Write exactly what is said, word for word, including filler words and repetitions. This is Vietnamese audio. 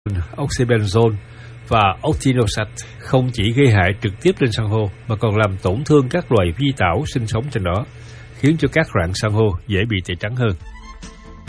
oxybenzone và octinoxat không chỉ gây hại trực tiếp lên san hô mà còn làm tổn thương các loài vi tảo sinh sống trên đó, khiến cho các rạn san hô dễ bị tẩy trắng hơn.